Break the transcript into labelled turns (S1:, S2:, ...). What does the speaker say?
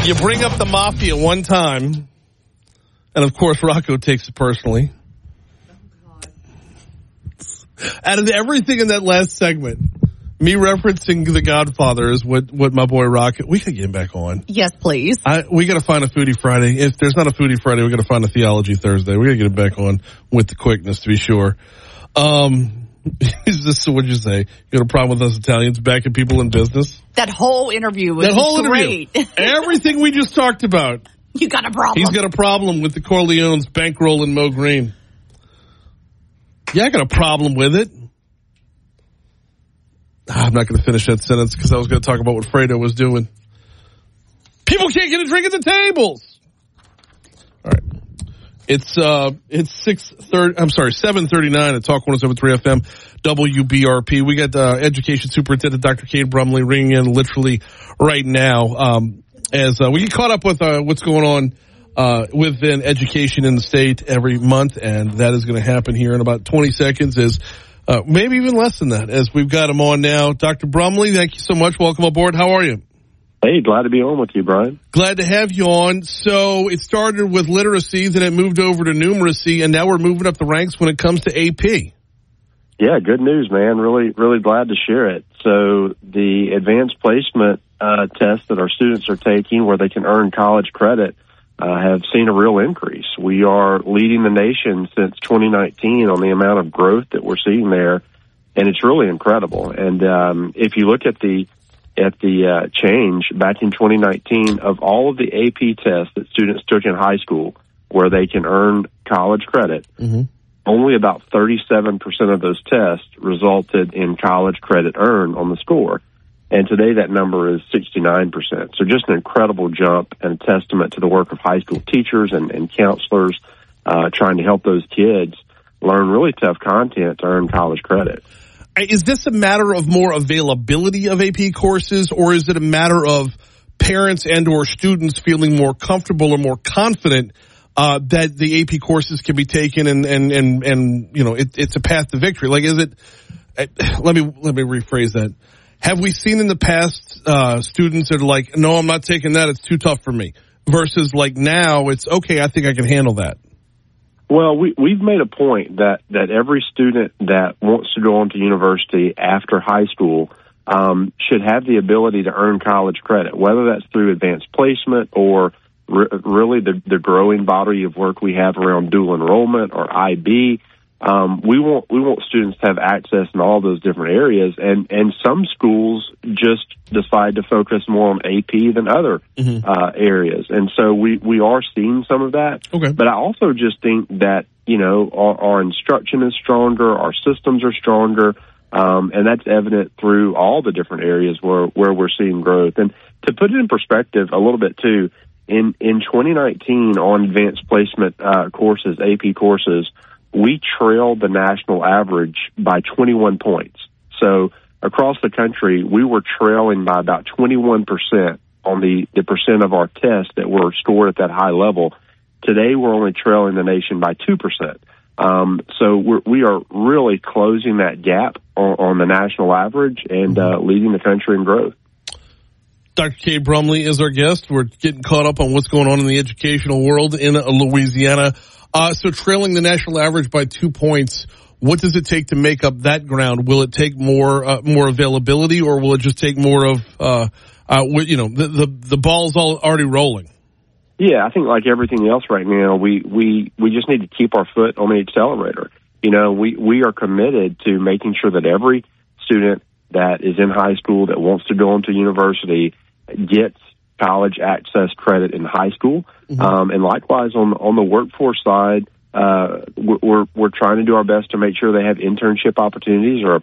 S1: You bring up the Mafia one time, and of course Rocco takes it personally. Out of everything in that last segment, me referencing The Godfather is what my boy Rocco. We could get him back on.
S2: Yes, please.
S1: We got to find a Foodie Friday. If there's not a Foodie Friday, we got to find a Theology Thursday. We got to get him back on with the quickness, to be sure. Is this what'd you say? You got a problem with us Italians backing people in business?
S2: That whole interview was great.
S1: Everything we just talked about.
S2: You got a problem.
S1: He's got a problem with the Corleones bankrolling Mo Green. Yeah, I got a problem with it. I'm not going to finish that sentence because I was going to talk about what Fredo was doing. People can't get a drink at the tables. All right. It's 7:39 at Talk 107.3 FM WBRP. We got Education Superintendent Dr. Cade Brumley ringing in literally right now as we get caught up with what's going on within education in the state every month, and that is going to happen here in about 20 seconds, as maybe even less than that, as we've got him on now. Dr. Brumley, thank you so much. Welcome aboard. How are you?
S3: Hey, glad to be on with you, Brian.
S1: Glad to have you on. So it started with literacy, then it moved over to numeracy, and now we're moving up the ranks when it comes to AP.
S3: Yeah, good news, man. Really, really glad to share it. So the advanced placement test that our students are taking where they can earn college credit have seen a real increase. We are leading the nation since 2019 on the amount of growth that we're seeing there, and it's really incredible. And if you look at the change back in 2019, of all of the AP tests that students took in high school where they can earn college credit, only about 37% of those tests resulted in college credit earned on the score. And today that number is 69%. So just an incredible jump and a testament to the work of high school teachers and counselors trying to help those kids learn really tough content to earn college credit.
S1: Is this a matter of more availability of AP courses, or is it a matter of parents and or students feeling more comfortable or more confident that the AP courses can be taken and you know, it's a path to victory? Like, is it, let me rephrase that. Have we seen in the past students that are like, no, I'm not taking that, it's too tough for me, versus like now it's okay, I think I can handle that?
S3: Well, we've made a point that every student that wants to go on to university after high school should have the ability to earn college credit, whether that's through advanced placement or really the growing body of work we have around dual enrollment or IB. We want students to have access in all those different areas, and some schools just decide to focus more on AP than other areas, and so we are seeing some of that.
S1: Okay.
S3: But I also just think that, you know, our instruction is stronger, our systems are stronger, and that's evident through all the different areas where we're seeing growth. And to put it in perspective a little bit too, in 2019 on advanced placement courses, AP courses, we trailed the national average by 21 points. So across the country, we were trailing by about 21% on the percent of our tests that were scored at that high level. Today, we're only trailing the nation by 2%. So we are really closing that gap on the national average and leading the country in growth.
S1: Dr. Cade Brumley is our guest. We're getting caught up on what's going on in the educational world in Louisiana. So trailing the national average by 2 points, what does it take to make up that ground? Will it take more availability, or will it just take more of, the ball's already rolling?
S3: Yeah, I think like everything else right now, we just need to keep our foot on the accelerator. You know, we are committed to making sure that every student that is in high school that wants to go on to university gets college access credit in high school. And likewise on the workforce side, we're trying to do our best to make sure they have internship opportunities or